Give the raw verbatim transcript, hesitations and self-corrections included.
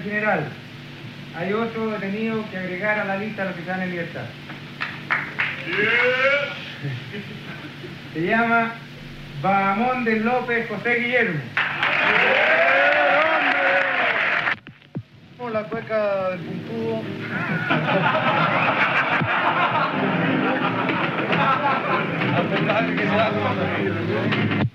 general. Hay otro detenido que agregar a la lista de los que están en libertad. Se llama Bahamondes López José Guillermo. La cueca del puntudo. A pesar de que se da